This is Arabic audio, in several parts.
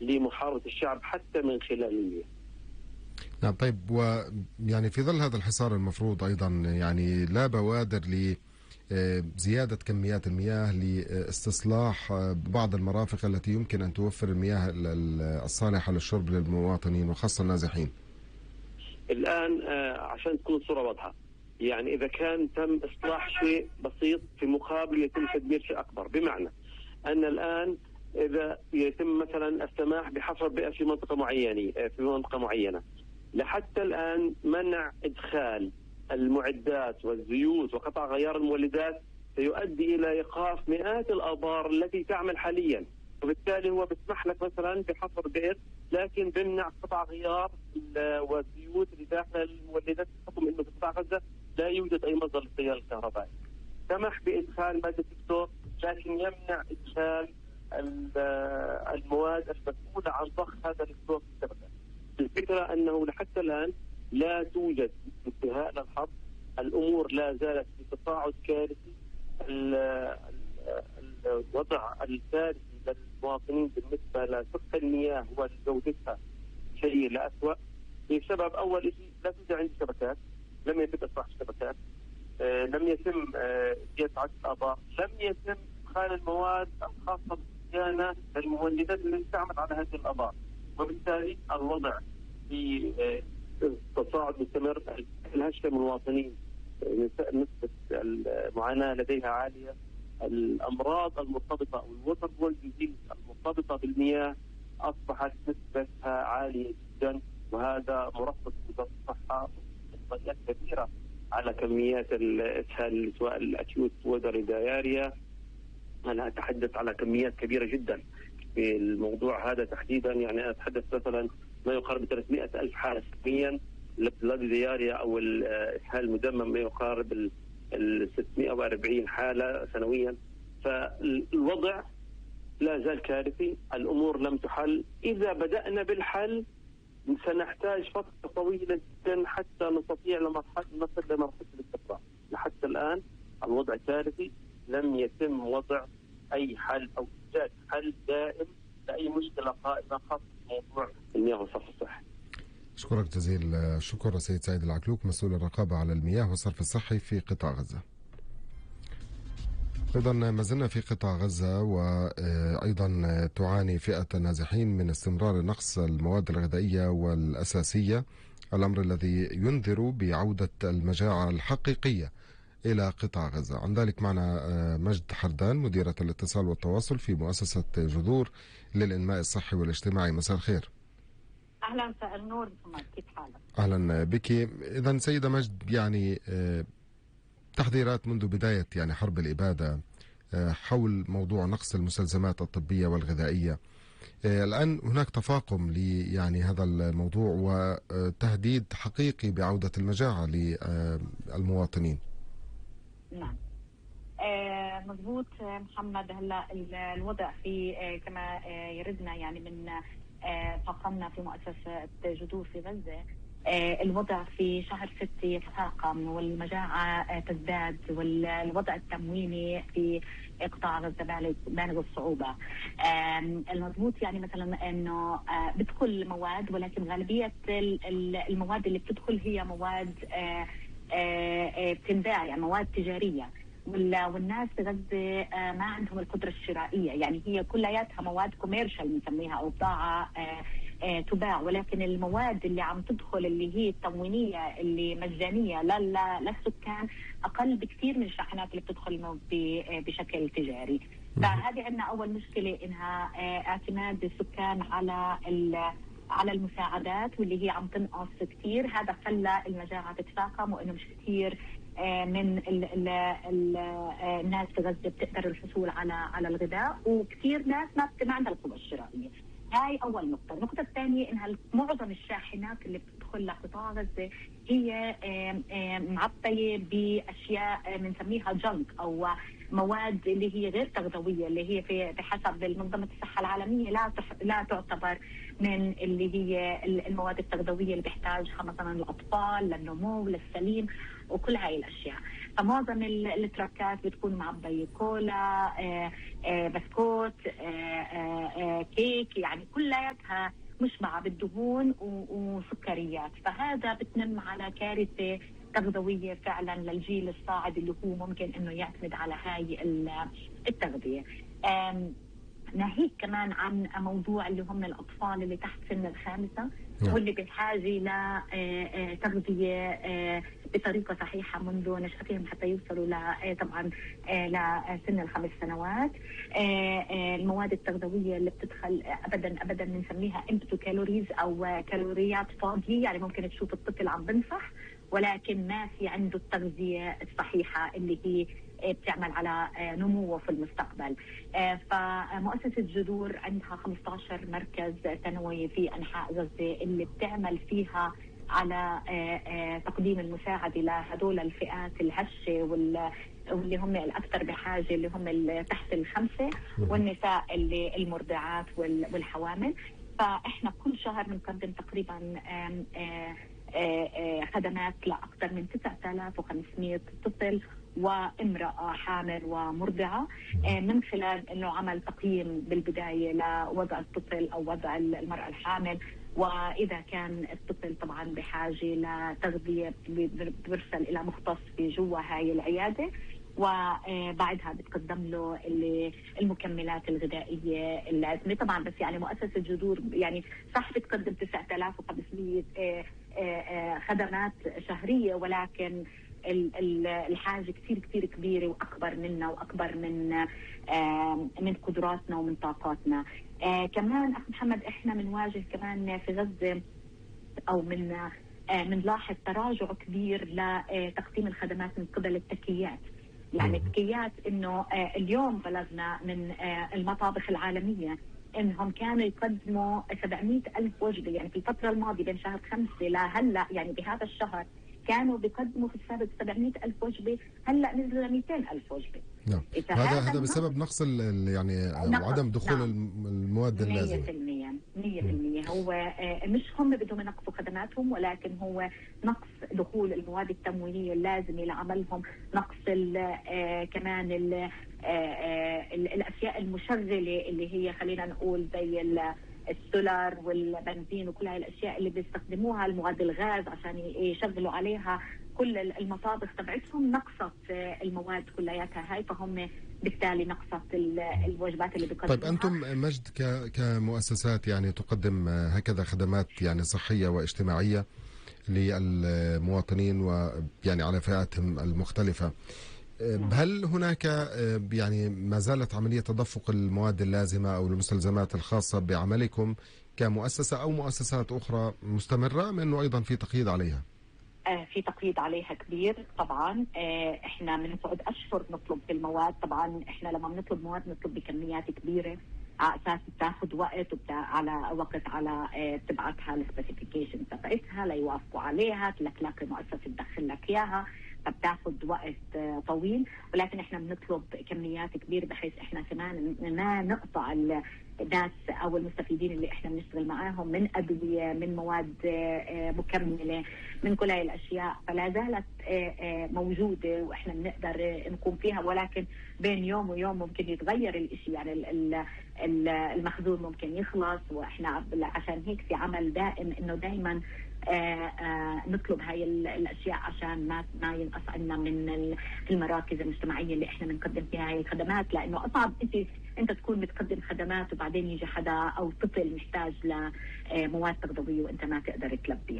لمحاربة الشعب حتى من خلال المياه. نعم. طيب، ويعني في ظل هذا الحصار المفروض أيضا يعني لا بوادر لزيادة كميات المياه لاستصلاح بعض المرافق التي يمكن أن توفر المياه الصالحة للشرب للمواطنين وخاصة النازحين؟ الآن عشان تكون الصورة واضحة، يعني إذا كان تم إصلاح شيء بسيط في مقابل يتم تدمير شيء أكبر، بمعنى أن الآن إذا يتم مثلا السماح بحفر بئر في منطقة معينة، لحتى الآن منع إدخال المعدات والزيوت وقطع غيار المولدات سيؤدي إلى إيقاف مئات الآبار التي تعمل حاليا، وبالتالي هو بيسمح لك مثلا بحفر بئر لكن بمنع قطع غيار والزيوت اللي داخل المولدات بحكم انه في قطاع غزه لا يوجد اي مصدر للتيار الكهربائي. سمح بادخال ماده الكتور لكن يمنع ادخال المواد المسؤوله عن ضخ هذا الكتور في الشبكه. الفكره انه لحتى الان لا توجد انتهاء للحظ، الامور لا زالت في تصاعد كارثي. الوضع الكارثي للمواطنين بالنسبه لسقف المياه وجودتها سيء لأسوأ، بسبب أول شيء لا توجد عندي شبكات، لم يتم إصلاح الشبكات، لم يتم زيادة عدد الآبار، لم يتم إدخال المواد الخاصة بالصيانة المولدات التي تعمل على هذه الآبار، وبالتالي الوضع في تصاعد مستمر. الهشة من المواطنين، نسبة المعاناة لديها عالية، الأمراض المرتبطة أو الوتر بول ديزيز المرتبطة بالمياه أصبحت نسبتها عالية جدا، وهذا مرتبط بوزارة الصحة إحصائيات كبيرة على كميات الإسهال سواء الأكيوت وودري داياريا. أنا أتحدث على كميات كبيرة جدا في الموضوع هذا تحديدا، يعني أنا أتحدث مثلا ما يقارب 300,000 حالة سنويا للبلادي دياريا أو الإسهال المدمم، ما يقارب ال 640 حالة سنويا. فالوضع لا زال كارثي، الأمور لم تحل. إذا بدأنا بالحل سنحتاج فترة طويلة جدا حتى نستطيع نصل لمرحلة الاستقرار. لحتى الآن الوضع كارثي، لم يتم وضع أي حل أو إيجاد حل دائم لأي مشكلة قائمة خاصة بموضوع المياه والصرف الصحي. أشكرك جزيل الشكر السيد سعيد العكلوك، مسؤول الرقابة على المياه والصرف الصحي في قطاع غزة. أيضا ما زلنا في قطاع غزة، وأيضا تعاني فئة النازحين من استمرار نقص المواد الغذائية والأساسية، الأمر الذي ينذر بعودة المجاعة الحقيقية إلى قطاع غزة. عن ذلك معنا مجد حردان، مديرة الاتصال والتواصل في مؤسسة جذور للإنماء الصحي والاجتماعي. مساء الخير. أهلا، مساء النور محمد، كيف حالك؟ أهلا بك. إذن سيدة مجد، يعني تحذيرات منذ بداية يعني حرب الإبادة حول موضوع نقص المستلزمات الطبية والغذائية. الآن هناك تفاقم يعني هذا الموضوع وتهديد حقيقي بعودة المجاعة للمواطنين. نعم، مضبوط محمد. هلا الوضع في كما يردنا يعني من طاقمنا في مؤسسة جذور في غزة، الوضع في شهر 6 يتفاقم والمجاعة تزداد، والوضع التمويني في قطاع غزة بالغ الصعوبة. المضبوط يعني مثلا انه بتدخل مواد، ولكن غالبية المواد اللي بتدخل هي مواد بتنباع، يعني مواد تجارية، والناس في غزة ما عندهم القدرة الشرائية، يعني هي كلياتها مواد كوميرشال بنسميها أو بضاعة تباع، ولكن المواد اللي عم تدخل اللي هي التموينية اللي مجانية للسكان أقل بكثير من الشاحنات اللي بتدخل بشكل تجاري. فهذه عندنا أول مشكلة، إنها اعتماد السكان على المساعدات واللي هي عم تنقص كثير. هذا خلى المجاعة تتفاقم، وإنه مش كثير من الناس في غزة بتقدر الحصول على الغذاء، وكثير ناس ما عندها القدرة الشرائية. هاي أول نقطة. النقطة الثانية إنها معظم الشاحنات اللي بتدخل لقطاع غزة هي معبية بأشياء بنسميها جنك أو مواد اللي هي غير تغذويه، اللي هي بحسب منظمه الصحه العالميه لا تعتبر من اللي هي المواد التغذويه اللي بيحتاجها مثلا الاطفال للنمو للسليم وكل هاي الاشياء. فمعظم التراكات بتكون معبيه كولا، بسكوت، كيك، يعني كلياتها مشبعه بالدهون وسكريات. فهذا بتنم على كارثه تغذويه فعلا للجيل الصاعد اللي هو ممكن انه يعتمد على هاي التغذيه. ناهيك كمان عن موضوع اللي هم الأطفال اللي تحت سن الخامسة واللي بحاجة لتغذية بطريقة صحيحة منذ نشأتهم حتى يوصلوا طبعا لسن ال5 سنوات. المواد التغذوية اللي بتدخل أبدا بنسميها empty calories أو كالوريات فاضية، يعني ممكن تشوف الطفل عم بنصح ولكن ما في عنده التغذية الصحيحة اللي هي بتعمل على نموه في المستقبل. فمؤسسة جذور عندها 15 مركز تنوي في أنحاء غزة اللي بتعمل فيها على تقديم المساعدة لهدول الفئات الهشة واللي هم الأكثر بحاجة، اللي هم تحت ال5 والنساء اللي المرضعات والحوامل. فإحنا كل شهر بنقدم تقريبا خدمات لأكثر من 9500 طفل وامرأة حامل ومرضعة، من خلال أنه عمل تقييم بالبداية لوضع الطفل أو وضع المرأة الحامل، وإذا كان الطفل طبعا بحاجة لتغذية بيرسل إلى مختص في جوا هاي العيادة، وبعدها بتقدم له المكملات الغذائية اللازمة. طبعا بس يعني مؤسسة جذور يعني صح بتقدم 9500 خدمات شهرية، ولكن الحاجة كثير كبيرة وأكبر منا وأكبر من قدراتنا ومن طاقاتنا. كمان أخ محمد إحنا بنواجه كمان في غزة أو بنلاحظ تراجع كبير لتقديم الخدمات من قبل التكيات. يعني التكيات إنه اليوم بلغنا من المطابخ العالمية إنهم كانوا يقدموا 700,000 وجبة، يعني في الفترة الماضية بين شهر 5 لهلا، يعني بهذا الشهر كانوا بيقدموا في السابق 700,000 وجبة، هلا نزلوا 200,000 وجبة. نعم. هذا بسبب نقص يعني وعدم دخول المواد اللازمة. 100%. هو مش هم بدهم ينقصوا خدماتهم، ولكن هو نقص دخول المواد التموينية اللازمة لعملهم، نقص كمان الأشياء المشغلة اللي هي خلينا نقول زي السولار والبنزين وكل هاي الأشياء اللي بيستخدموها، المواد الغاز عشان يشغلوا عليها كل المطابخ تبعتهم، نقصت المواد كلياتها هاي، فهم بالتالي نقصت الوجبات اللي بيقدموها. طيب أنتم مجد كمؤسسات يعني تقدم هكذا خدمات يعني صحية واجتماعية للمواطنين ويعني على فئاتهم المختلفة، هل هناك يعني ما زالت عملية تدفق المواد اللازمة أو المستلزمات الخاصة بعملكم كمؤسسة أو مؤسسات أخرى مستمرة، من أنه أيضا في تقييد عليها؟ في تقييد عليها كبير طبعا. احنا بنقعد اشهر نطلب في المواد. طبعا احنا لما بنطلب مواد نطلب بكميات كبيره على اساس بتاخذ وقت على تبعتها السبيسيفيكيشن تبعتها ليوافقوا عليها، تلاقي مؤسسه تدخل لك اياها، فبتاخذ وقت طويل. ولكن احنا بنطلب كميات كبيره بحيث احنا كمان ما نقطع الناس او المستفيدين اللي احنا بنشتغل معاهم من ادويه، من مواد مكمله، من كل هاي الاشياء. فلا زالت موجوده واحنا بنقدر نقوم فيها، ولكن بين يوم ويوم ممكن يتغير الاشي، يعني المخزون ممكن يخلص، واحنا عشان هيك في عمل دائم انه دائما نطلب هاي الاشياء عشان ما ينقص عنا من المراكز المجتمعيه اللي احنا بنقدم فيها هاي الخدمات. لانه اصعب انت تكون بتقدم خدمات وبعدين يجي حدا او طفل محتاج لمواد تغذويه وانت ما تقدر تلبيه.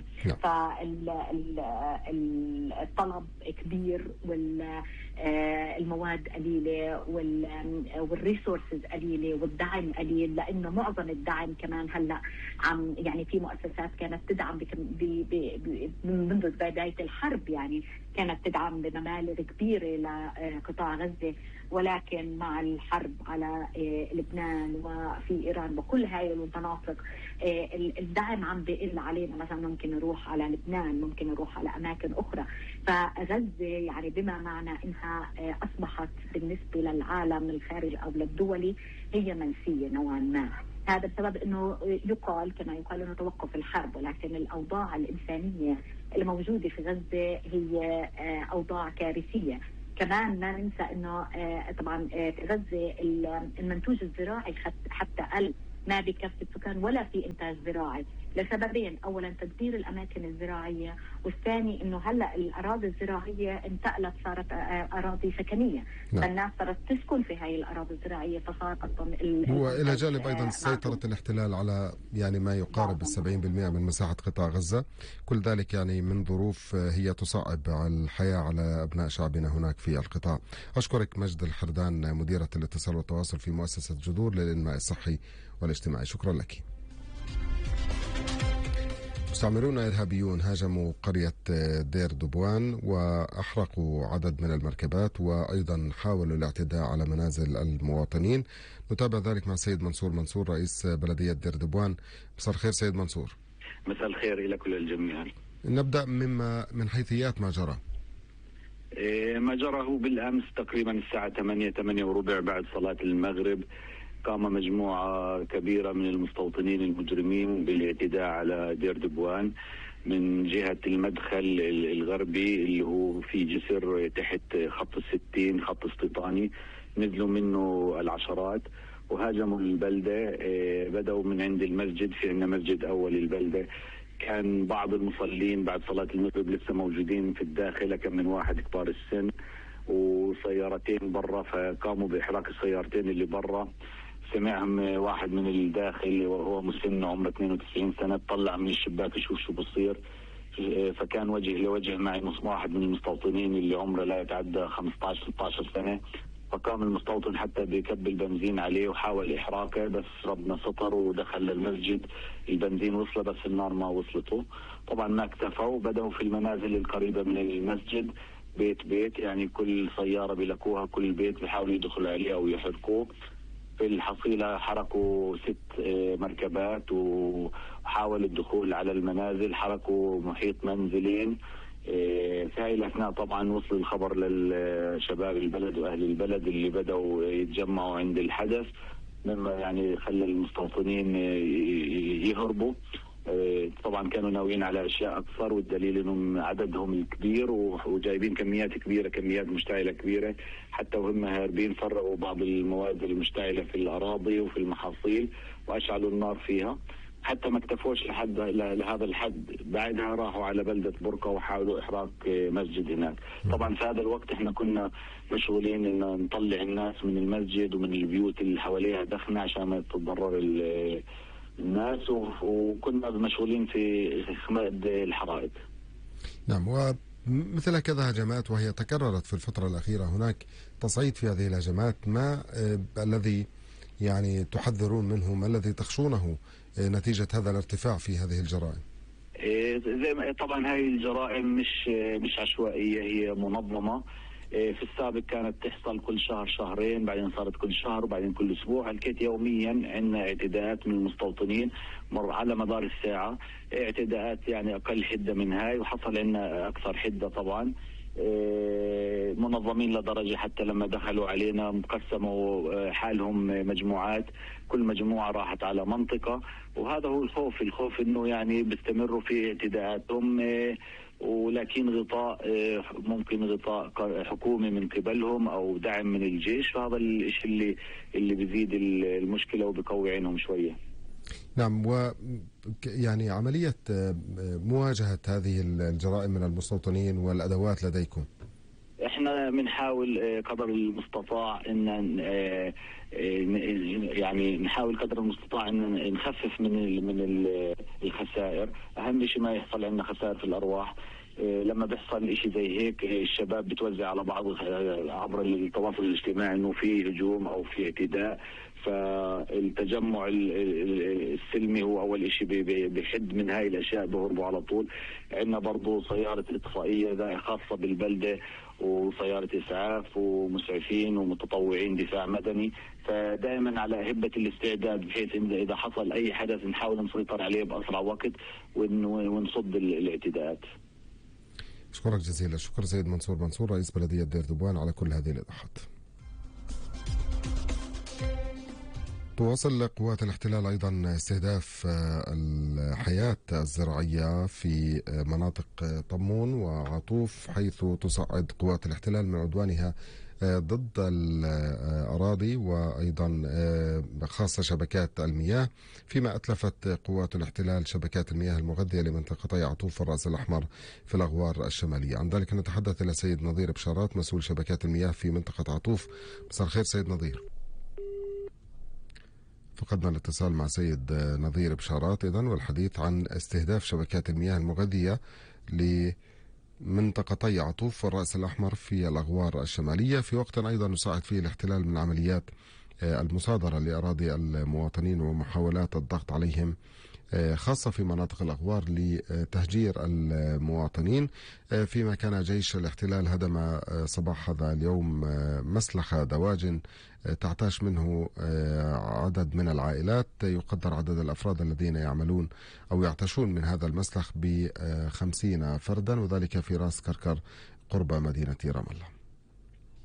فالطلب كبير والمواد قليله والريسورسز قليله والدعم قليل، لانه معظم الدعم كمان هلا يعني في مؤسسات كانت تدعم منذ بدايه الحرب، يعني كانت تدعم بمبالغ كبيرة لقطاع غزة، ولكن مع الحرب على لبنان وفي إيران وكل هاي المناطق الدعم عم بيقل علينا. مثلا ممكن نروح على لبنان، ممكن نروح على أماكن أخرى. فغزة يعني بما معنى إنها أصبحت بالنسبة للعالم الخارجي أو للدولي هي منسية نوعا ما. هذا بسبب انه كما يقال انه توقف الحرب، ولكن الاوضاع الانسانيه الموجوده في غزه هي اوضاع كارثيه. كمان ما ننسى انه طبعا في غزه المنتوج الزراعي حتى قل، ما بكفي السكان ولا في انتاج زراعي لسببين: اولا تدبير الاماكن الزراعيه، والثاني انه هلا الاراضي الزراعيه انتقلت صارت اراضي سكنيه. نعم. فالناس صارت تسكن في هاي الاراضي الزراعيه، فصار والى جانب ايضا سيطره الاحتلال على يعني ما يقارب 70% من مساحه قطاع غزه. كل ذلك يعني من ظروف هي تصعب الحياه على ابناء شعبنا هناك في القطاع. اشكرك مجد الحردان، مديره الاتصال والتواصل في مؤسسه جذور للانماء الصحي والاجتماعي. شكرا لك. مستعمرون إرهابيون هاجموا قرية دير دبوان وأحرقوا عدد من المركبات، وأيضا حاولوا الاعتداء على منازل المواطنين. نتابع ذلك مع السيد منصور رئيس بلدية دير دبوان. مساء الخير سيد منصور. مساء الخير إلى كل الجميع. نبدأ من حيثيات ما جرى. ما جرى هو بالأمس تقريبا الساعة 8:08 بعد صلاة المغرب قام مجموعة كبيرة من المستوطنين المجرمين بالاعتداء على دير دبوان من جهة المدخل الغربي اللي هو في جسر تحت خط 60 خط استيطاني. نزلوا منه العشرات وهاجموا البلدة. بدأوا من عند المسجد، في عندنا مسجد أول البلدة. كان بعض المصلين بعد صلاة المغرب لسه موجودين في الداخل، كم من واحد كبار السن وسيارتين برا، فقاموا بإحراق السيارتين اللي برا. سمعهم واحد من الداخل وهو مسن عمره 92 سنة، طلع من الشباك يشوف شو بصير، فكان وجه لوجه معي واحد من المستوطنين اللي عمره لا يتعدى 15-16 سنة. فقام المستوطن حتى بكب البنزين عليه وحاول إحراقه، بس ربنا سطر ودخل للمسجد. البنزين وصله بس النار ما وصلته. طبعا ما اكتفوا، بدأوا في المنازل القريبة من المسجد بيت يعني كل سيارة بيلكوها، كل بيت بيحاولوا يدخلوا عليه أو يحرقوه. في الحصيلة حرقوا 6 مركبات وحاولوا الدخول على المنازل، حرقوا محيط منزلين. في هاي الأثناء طبعا وصل الخبر للشباب البلد وأهل البلد اللي بدأوا يتجمعوا عند الحدث، مما يعني خلى المستوطنين يهربوا. طبعا كانوا ناويين على أشياء أكثر، والدليل أنهم عددهم الكبير وجايبين كميات كبيرة، كميات مشتعلة كبيرة. حتى وهم هاربين فرقوا بعض المواد المشتعلة في الأراضي وفي المحاصيل وأشعلوا النار فيها. حتى ما اكتفوش لهذا الحد، بعدها راحوا على بلدة برقة وحاولوا إحراق مسجد هناك. طبعا في هذا الوقت احنا كنا مشغولين ان نطلع الناس من المسجد ومن البيوت اللي حواليها دخنة عشان ما تتضرر الناس، وكنا مشغولين في خماد الحرائق. نعم، ومثل كذا هجمات وهي تكررت في الفترة الأخيرة. هناك تصعيد في هذه الهجمات. ما الذي يعني تحذرون منه؟ ما الذي تخشونه نتيجة هذا الارتفاع في هذه الجرائم؟ زي ما طبعا هاي الجرائم مش عشوائية، هي منظمة. في السابق كانت تحصل كل شهر شهرين، بعدين صارت كل شهر وبعدين كل اسبوع. هلكيت يوميا عندنا اعتداءات من المستوطنين مر على مدار الساعة، اعتداءات يعني اقل حدة من هاي، وحصل عندنا اكثر حدة طبعا. منظمين لدرجة حتى لما دخلوا علينا قسموا حالهم مجموعات، كل مجموعة راحت على منطقة. وهذا هو الخوف انه يعني بيستمروا في اعتداءاتهم، ولكن غطاء ممكن غطاء حكومي من قبلهم او دعم من الجيش، وهذا الشيء اللي بيزيد المشكلة وبقوي عينهم شوية. نعم، يعني عملية مواجهة هذه الجرائم من المستوطنين والأدوات لديكم؟ احنا بنحاول قدر المستطاع ان يعني نحاول قدر المستطاع ان نخفف من الخسائر. اهم شيء ما يحصل عندنا خسائر في الارواح. لما بيحصل شيء زي هيك الشباب بتوزع على بعض عبر التواصل الاجتماعي انه في هجوم او في اعتداء، فالتجمع السلمي هو اول شيء بيحد من هاي الاشياء، بهربوا على طول. عندنا برضو سيارة اطفائية خاصة بالبلدة وسيارة اسعاف ومسعفين ومتطوعين دفاع مدني، فدائما على هبة الاستعداد بحيث ان اذا حصل اي حدث نحاول نسيطر عليه باسرع وقت ونصد الاعتداءات. أشكرك جزيلا الشكر سيد منصور رئيس بلدية دير ذبوان على كل هذه الإيضاحات. تواصل قوات الاحتلال أيضا استهداف الحياة الزراعية في مناطق طمون وعطوف، حيث تصعد قوات الاحتلال من عدوانها ضد الأراضي وأيضا خاصة شبكات المياه، فيما أتلفت قوات الاحتلال شبكات المياه المغذية لمنطقتي عطوف والرأس الأحمر في الأغوار الشمالية. عن ذلك نتحدث إلى سيد نظير بشارات مسؤول شبكات المياه في منطقة عطوف. مساء الخير سيد نظير. فقدنا الاتصال مع سيد نظير بشارات إذن، والحديث عن استهداف شبكات المياه المغذية لمنطقتي عطوف والرأس الأحمر في الأغوار الشمالية، في وقت أيضا يساعد فيه الاحتلال من عمليات المصادرة لأراضي المواطنين ومحاولات الضغط عليهم خاصة في مناطق الأغوار لتهجير المواطنين، فيما كان جيش الاحتلال هدم صباح هذا اليوم مسلخ دواجن تعتاش منه عدد من العائلات، يقدر عدد الأفراد الذين يعملون أو يعتاشون من هذا المسلخ ب50 فردا، وذلك في راس كركر قرب مدينة رام الله.